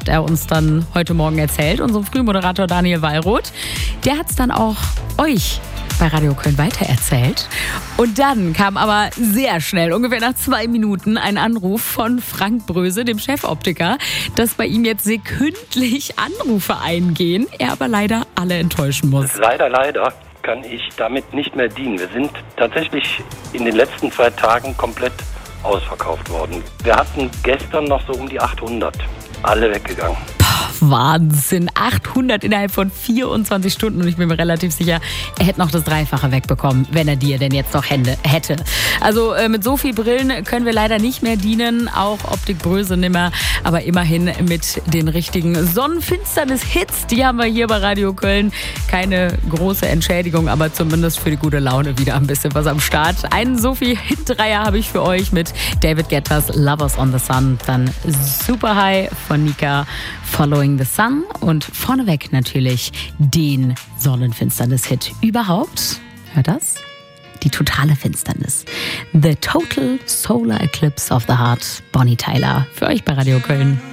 hat er uns dann heute Morgen erzählt, unserem Frühmoderator Daniel Wallroth. Der hat es dann auch euch bei Radio Köln weitererzählt. Und dann kam aber sehr schnell, ungefähr nach 2 Minuten, ein Anruf von Frank Bröse, dem Chefoptiker, dass bei ihm jetzt sekündlich Anrufe eingehen, er aber leider alle enttäuschen muss. Leider kann ich damit nicht mehr dienen. Wir sind tatsächlich in den letzten 2 Tagen komplett ausverkauft worden. Wir hatten gestern noch so um die 800. Alle weggegangen. Wahnsinn, 800 innerhalb von 24 Stunden und ich bin mir relativ sicher, er hätte noch das Dreifache wegbekommen, wenn er dir denn jetzt noch Hände hätte. Also mit so viel Brillen können wir leider nicht mehr dienen, auch Optik Bröse nimmer, aber immerhin mit den richtigen Sonnenfinsternis-Hits, die haben wir hier bei Radio Köln. Keine große Entschädigung, aber zumindest für die gute Laune wieder ein bisschen was am Start. Einen Sophie-Hit-Dreier habe ich für euch mit David Guettas Lovers on the Sun, dann Super High von Nika, Following the Sun und vorneweg natürlich den Sonnenfinsternis-Hit überhaupt. Hört das? Die totale Finsternis. The Total Solar Eclipse of the Heart. Bonnie Tyler für euch bei Radio Köln.